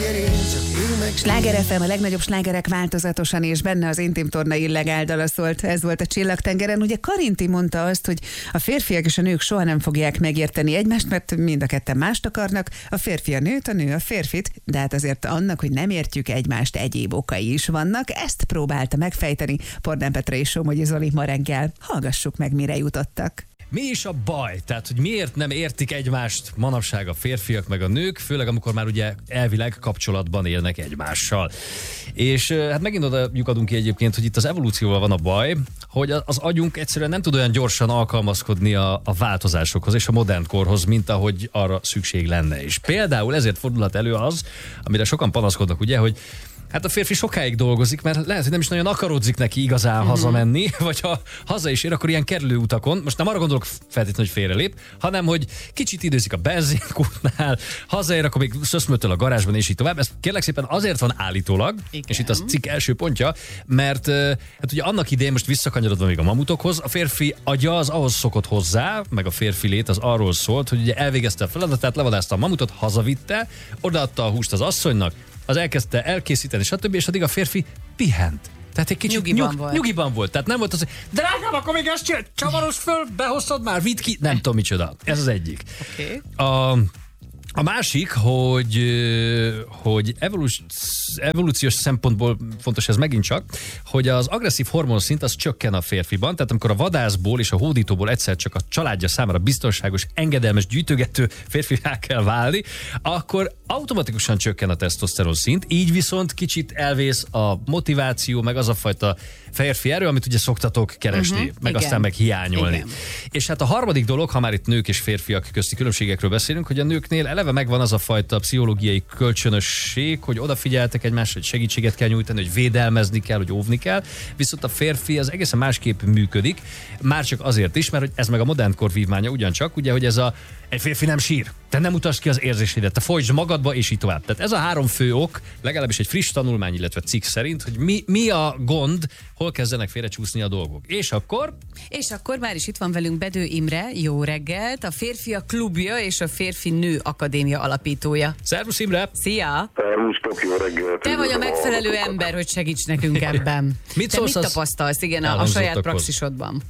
Sláger FM, a legnagyobb slágerek változatosan, és benne az Intim Torna illegál dala szólt. Ez volt a Csillagtengeren. Ugye Karinti mondta azt, hogy a férfiak és a nők soha nem fogják megérteni egymást, mert mind a ketten mást akarnak. A férfi a nőt, a nő a férfit, de hát azért annak, hogy nem értjük egymást, egyéb okai is vannak. Ezt próbálta megfejteni Pordán Petra és Somogyi Zoli ma reggel. Hallgassuk meg, mire jutottak. Mi is a baj? Tehát, hogy miért nem értik egymást manapság a férfiak meg a nők, főleg amikor már ugye elvileg kapcsolatban élnek egymással. És hát megint oda lyukadunk ki egyébként, hogy itt az evolúcióval van a baj, hogy az agyunk egyszerűen nem tud olyan gyorsan alkalmazkodni a változásokhoz és a modern korhoz, mint ahogy arra szükség lenne. És például ezért fordulhat elő az, amire sokan panaszkodnak, ugye, hogy hát a férfi sokáig dolgozik, mert lehet, hogy nem is nagyon akarodzik neki igazán hazamenni, vagy ha haza is ér, akkor ilyen kerülőutakon, most nem arra gondolok feltétlenül, hogy félrelép, hanem hogy kicsit időzik a benzinkútnál, hazaér, akkor még szöszmötöl a garázsban, és így tovább. Ez kérlek szépen azért van állítólag, igen. És itt az cikk első pontja, mert hát ugye annak idején, most visszakanyarodva még a mamutokhoz, a férfi agya az ahhoz szokott hozzá, meg a férfi lét az arról szólt, hogy ugye elvégezte a feladatát, levadászta a mamutot, hazavitte, odaadta a húst az asszonynak, az elkezdte elkészíteni, stb. És addig a férfi pihent. Tehát egy kicsit nyugiban volt. Tehát nem volt az, hogy drágám, akkor még ezt csinál, csavaros föl, behoztad már, vidd ki. Nem tudom micsoda. Ez az egyik. Okay. A másik, hogy evolúciós szempontból fontos ez megint csak, hogy az agresszív hormonszint az csökken a férfiban, tehát amikor a vadászból és a hódítóból egyszer csak a családja számára biztonságos, engedelmes, gyűjtögető férfivá kell válni, akkor automatikusan csökken a tesztoszteron szint, így viszont kicsit elvész a motiváció, meg az a fajta férfi erő, amit ugye szoktatok keresni, meg igen. Aztán meg hiányolni. Igen. És hát a harmadik dolog, ha már itt nők és férfiak közti különbségekről beszélünk, hogy a nőknél eleve megvan az a fajta pszichológiai kölcsönösség, hogy odafigyeltek egymásra, hogy segítséget kell nyújtani, hogy védelmezni kell, hogy óvni kell, viszont a férfi az egészen másképp működik, már csak azért is, mert hogy ez meg a modern kor vívmánya ugyancsak, ugye, hogy ez egy férfi nem sír, te nem utasd ki az érzésédet, te folytsd magadba, és így tovább. Tehát ez a három fő ok, legalábbis egy friss tanulmány, illetve cikk szerint, hogy mi a gond, hol kezdenek félrecsúszni a dolgok. És akkor már is itt van velünk Bedő Imre, jó reggelt, a Férfiak Klubja és a Férfi Nő Akadémia alapítója. Szervusz Imre! Szia! Szervusztok, jó reggelt! Te vagy a megfelelő ember, hogy segíts nekünk ebben. Mit tapasztalsz, igen, a saját praxisodban?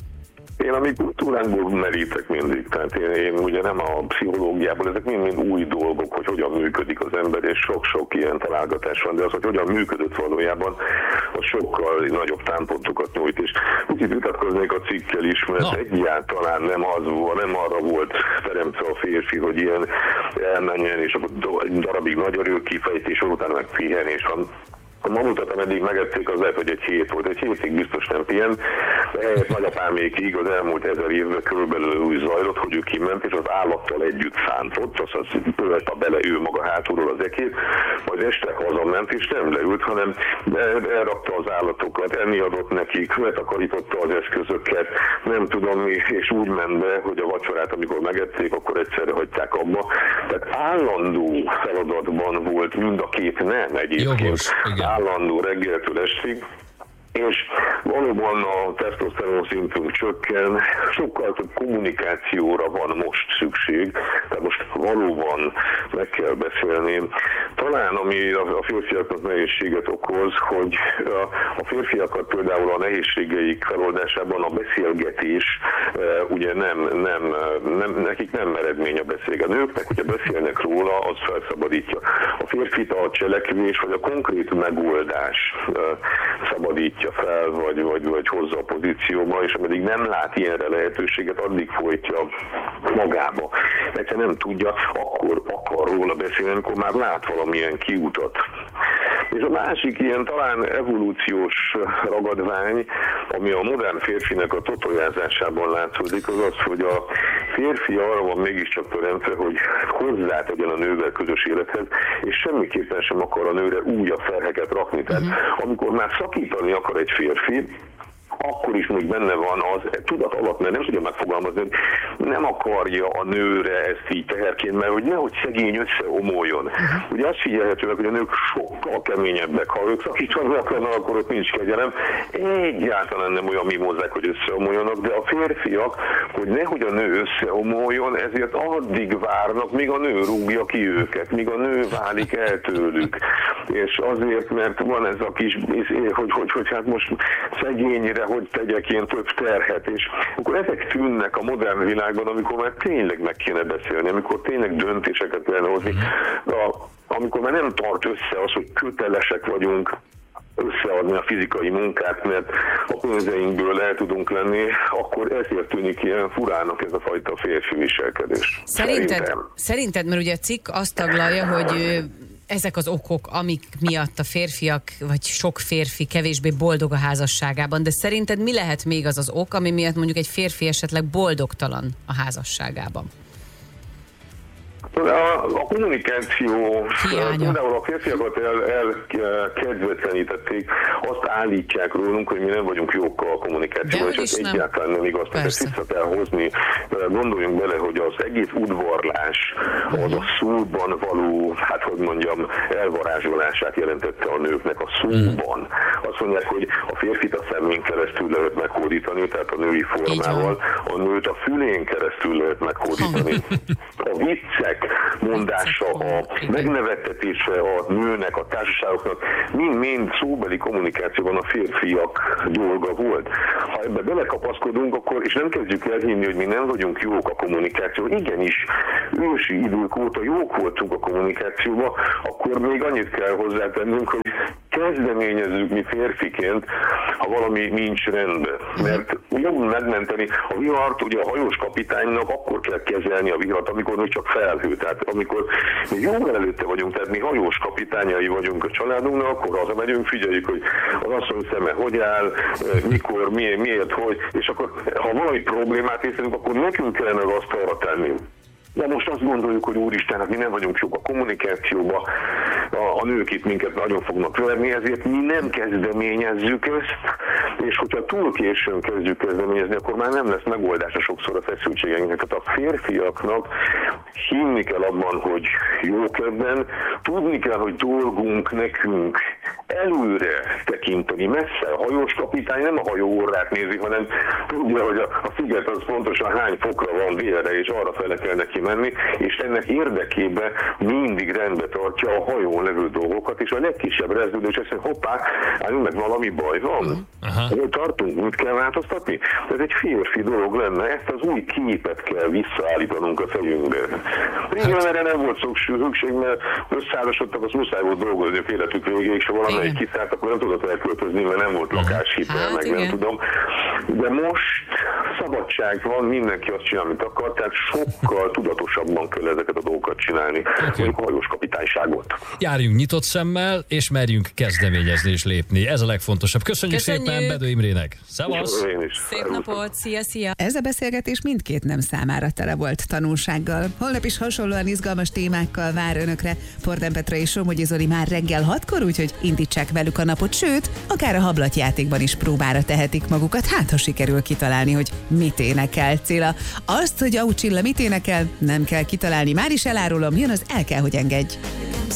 Én a mi kultúránkból merítek mindig, tehát én ugye nem a pszichológiából, ezek mind új dolgok, hogy hogyan működik az ember, és sok-sok ilyen találgatás van, de az, hogy hogyan működött valójában, az sokkal nagyobb támpontokat nyújt, és kicsit vitatkoznék a cikkkel is, mert egyáltalán nem arra volt teremtve a férfi, hogy ilyen elmenjen, és akkor darabig nagy erőkifejtés, utána meg pihenés van. A mamutat, ameddig megették, az lehet, hogy egy hét volt. Egy hétig biztos nem pihent, de helyett nagyapámékig az elmúlt 1000 évben körülbelül úgy zajlott, hogy ő kiment, és az állattal együtt szántott, az ölte bele ő maga hátulról az ekét, majd este hazament, és nem leült, hanem elrakta az állatokat, enni adott nekik, letakarította az eszközöket, nem tudom mi, és úgy ment be, hogy a vacsorát, amikor megették, akkor egyszerre hagyták abba. Tehát állandó feladatban volt mind a két nem egyébként. Jogos, állandó reggeltől estig, és valóban a tesztoszteron szintünk csökken, sokkal több kommunikációra van most szükség, tehát most valóban meg kell beszélni. Talán ami a férfiaknak nehézséget okoz, hogy a férfiakat például a nehézségeik feloldásában a beszélgetés ugye nekik nem eredmény a beszélgetés. A nőknek, hogyha beszélnek róla, az felszabadítja. A férfit a cselekvés vagy a konkrét megoldás szabadítja fel, vagy hozza a pozícióba, és ameddig nem lát ilyenre lehetőséget, addig folytja magába. Egyszerűen nem tudja, akkor akar róla beszélni, amikor már lát valamilyen kiutat. És a másik ilyen talán evolúciós ragadvány, ami a modern férfinek a totojázásában látszódik, az az, hogy a férfi arra van mégiscsak teremtve, hogy hozzátegyen a nővel közös élethez, és semmiképpen sem akar a nőre újabb terheket rakni. Tehát amikor már szakítani akar egy férfi, akkor is még benne van az tudat alatt, mert nem tudja megfogalmazni, hogy nem akarja a nőre ezt így teherként, mert hogy nehogy szegény összeomoljon. Ugye azt figyelhető meg, hogy a nők sokkal keményebbek. Ha ők szakítani akarnak, akkor ott nincs kegyelem. Egyáltalán nem olyan mimózák, hogy összeomoljanak, de a férfiak, hogy nehogy a nő összeomoljon, ezért addig várnak, míg a nő rúgja ki őket, míg a nő válik el tőlük. És azért, mert van ez a kis, hogy hát most szegényre, hogy tegyek én több terhet, és akkor ezek tűnnek a modern világban, amikor már tényleg meg kéne beszélni, amikor tényleg döntéseket kellene hozni, amikor már nem tart össze az, hogy kötelesek vagyunk összeadni a fizikai munkát, mert a pénzeinkből el tudunk lenni, akkor ezért tűnik ilyen furának ez a fajta férfi viselkedés. Szerinted, mert ugye a cikk azt taglalja, hogy ezek az okok, amik miatt a férfiak, vagy sok férfi kevésbé boldog a házasságában, de szerinted mi lehet még az az ok, ami miatt mondjuk egy férfi esetleg boldogtalan a házasságában? A kommunikáció, például a férfiakat elkedvetlenítették, azt állítják rólunk, hogy mi nem vagyunk jók a kommunikációban, és ez egyáltalán nem igaz, mert ezt vissza kell hozni. Gondoljunk bele, hogy az egész udvarlás, az a szóban való, hát hogy mondjam, elvarázsolását jelentette a nőknek a szóban. Azt mondják, hogy a férfit a szemén keresztül lehet meghódítani, tehát a női formával, a nőt a fülén keresztül lehet meghódítani. A viccek mondása, a megnevettetése a nőnek, a társaságoknak, mind szóbeli kommunikációban a férfiak dolga volt. Ha ebbe belekapaszkodunk, akkor, és nem kezdjük elhinni, hogy mi nem vagyunk jók a kommunikációban, igenis ősi idők óta jók voltunk a kommunikációban, akkor még annyit kell hozzátennünk, hogy kezdeményezzük mi férfiként, ha valami nincs rendben. Mert jobb megmenteni a vihart, ugye a hajós kapitánynak akkor kell kezelni a vihart, amikor még csak felhő. Tehát amikor mi jóval előtte vagyunk, tehát mi hajós kapitányai vagyunk a családunknak, akkor hazamegyünk, figyeljük, hogy az asszony szeme hogy áll, mikor, miért, hogy, és akkor ha valami problémát észlelünk, akkor nekünk kellene az asztalra tenni. De most azt gondoljuk, hogy úristen, hát mi nem vagyunk jók a kommunikációba, a nők itt minket nagyon fognak verni, ezért mi nem kezdeményezzük ezt, és hogyha túl későn kezdjük kezdeményezni, akkor már nem lesz megoldása sokszor a feszültségeinknek. Tehát a férfiaknak hinni kell abban, hogy jók ebben, tudni kell, hogy dolgunk nekünk előre tekinteni, messze. A hajós kapitány nem a hajó orrát nézi, hanem tudja, hogy a sziget az pontosan hány fokra van délre, és arra fele kell neki menni, és ennek érdekében mindig rendbe tartja a hajón levő dolgokat, és a legkisebb rezdődés azt mondja, hoppá, állunk meg, valami baj van. Tartunk, mit kell változtatni? Ez egy férfi dolog lenne, ezt az új képet kell visszaállítanunk a fejünkbe. Régen erre nem volt szükség, mert összeházasodtak, az muszáj volt dolgozni a életük végéig, és ha valamelyik kiszállt, akkor nem tudott elköltözni, mert nem volt lakáshitel, meg nem tudom. De most szabadság van, mindenki azt csinál, amit akar, tehát sokkal tudatosabban kell ezeket a dolgokat csinálni, mondjuk a hajós kapitányságot. Járjunk nyitott szemmel, és merjünk kezdeményezni és lépni. Ez a legfontosabb. Köszönjük szépen Bedő Imrének. Szevasz! Szép napot! Szia! Ez a beszélgetés mindkét nem számára tele volt tanulsággal. Holnap is hasonlóan izgalmas témákkal vár önökre Pordán Petra és Somogyi Zoli már reggel 6-kor, úgyhogy indítsák velük a napot, sőt, akár a hablatjátékban is próbára tehetik magukat, hát ha sikerül kitalálni, hogy mit énekel Cilla. Azt, hogy Aucsilla mit énekel, nem kell kitalálni, már is elárulom, jön az El kell, hogy engedj.